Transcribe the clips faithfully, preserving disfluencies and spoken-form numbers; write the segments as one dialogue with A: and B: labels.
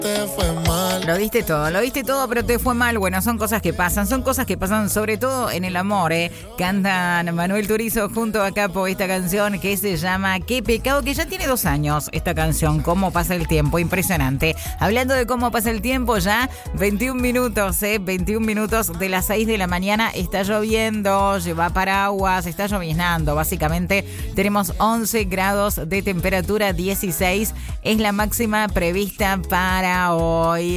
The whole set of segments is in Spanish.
A: te fue mal.
B: Lo diste todo, lo diste todo, pero te fue mal. Bueno, son cosas que pasan, son cosas que pasan sobre todo en el amor, ¿eh? Cantan Manuel Turizo junto a Capo esta canción que se llama Qué pecado, que ya tiene dos años esta canción. Cómo pasa el tiempo, impresionante. Hablando de cómo pasa el tiempo, ya veintiún minutos, ¿eh? veintiún minutos de las seis de la mañana. Está lloviendo, lleva paraguas, está lloviznando. Básicamente tenemos once grados de temperatura, dieciséis es la máxima prevista para hoy.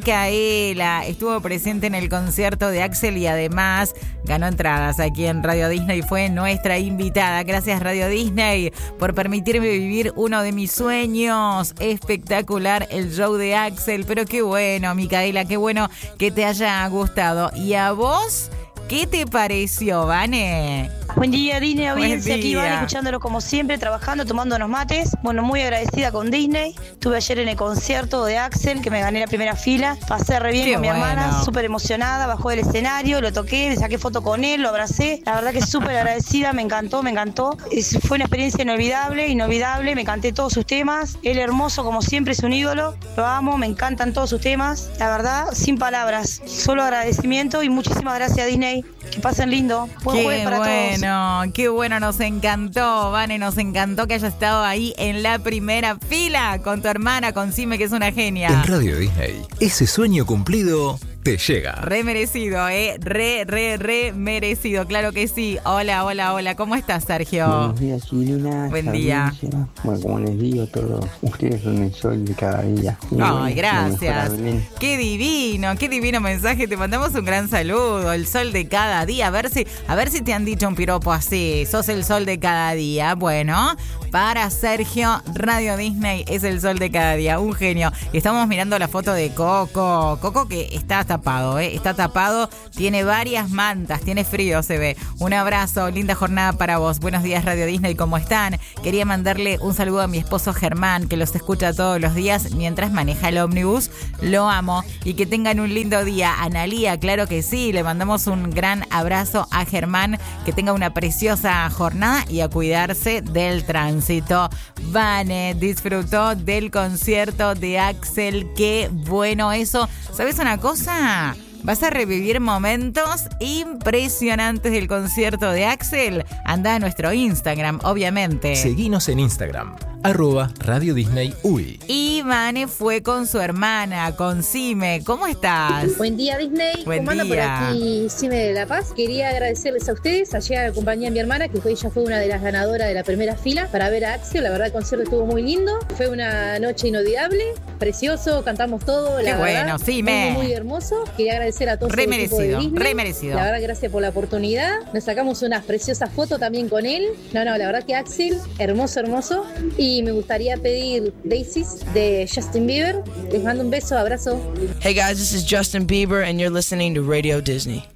B: Micaela estuvo presente en el concierto de Axel y además ganó entradas aquí en Radio Disney. Fue nuestra invitada. Gracias, Radio Disney, por permitirme vivir uno de mis sueños. Espectacular el show de Axel. Pero qué bueno, Micaela, qué bueno que te haya gustado. ¿Y a vos? ¿Qué te pareció, Vane?
C: Buen día, Disney, audiencia, aquí Vane, escuchándolo como siempre, trabajando, tomando unos mates. Bueno, muy agradecida con Disney. Estuve ayer en el concierto de Axel, que me gané la primera fila. Pasé re bien. Qué con mi bueno. hermana, súper emocionada, bajó del escenario, lo toqué, le saqué foto con él, lo abracé. La verdad que súper agradecida, me encantó, me encantó. Es, fue una experiencia inolvidable, inolvidable, me canté todos sus temas. Él hermoso, como siempre, es un ídolo. Lo amo, me encantan todos sus temas. La verdad, sin palabras, solo agradecimiento y muchísimas gracias, Disney. Que pasen lindo. Buen
B: qué
C: jueves para
B: bueno,
C: todos.
B: Qué bueno, nos encantó, Vane, nos encantó que haya estado ahí en la primera fila con tu hermana, con Sime, que es una genia.
D: En Radio Disney, ese sueño cumplido te llega.
B: Re merecido, ¿eh? Re, re, re merecido, claro que sí. Hola, hola, hola, ¿cómo estás, Sergio?
E: Buenos días, Chilina.
B: Buen día.
E: Bueno, como les digo, todos ustedes son el sol de cada día. Y
B: Ay,
E: bueno,
B: gracias. Qué divino, qué divino mensaje. Te mandamos un gran saludo. El sol de cada día. A ver si, a ver si te han dicho un piropo así. Sos el sol de cada día. Bueno, para Sergio, Radio Disney es el sol de cada día. Un genio. Estamos mirando la foto de Coco. Coco que está hasta tapado, ¿eh? Está tapado, tiene varias mantas, tiene frío, se ve. Un abrazo, linda jornada para vos. Buenos días, Radio Disney, ¿cómo están? Quería mandarle un saludo a mi esposo Germán, que los escucha todos los días mientras maneja el ómnibus. Lo amo y que tengan un lindo día. Analía, claro que sí, le mandamos un gran abrazo a Germán, que tenga una preciosa jornada y a cuidarse del tránsito. Vane disfrutó del concierto de Axel, qué bueno eso. ¿Sabes una cosa? Vas a revivir momentos impresionantes del concierto de Axel. Anda a nuestro Instagram, obviamente.
D: Seguinos en Instagram, arroba Radio Disney U I.
B: Y Vane fue con su hermana, con Sime. ¿Cómo estás?
F: Buen día, Disney.
B: Buen
F: ¿Cómo anda por
B: día.
F: aquí Sime de La Paz? Quería agradecerles a ustedes. Ayer acompañé a mi hermana, que fue, ella fue una de las ganadoras de la primera fila, para ver a Axel. La verdad, el concierto estuvo muy lindo. Fue una noche inolvidable, precioso, cantamos todo. La
B: Qué
F: verdad,
B: bueno, Sime.
F: Muy, muy hermoso. Quería agradecer a todos
B: Re
F: el equipo de
B: merecido,
F: Disney.
B: re merecido.
F: La verdad, gracias por la oportunidad. Nos sacamos unas preciosas fotos también con él. No, no, la verdad que Axel, hermoso, hermoso. Y me gustaría pedir Daisies de Justin Bieber. Les mando un beso, abrazo.
G: Hey guys, this is Justin Bieber and you're listening to Radio Disney.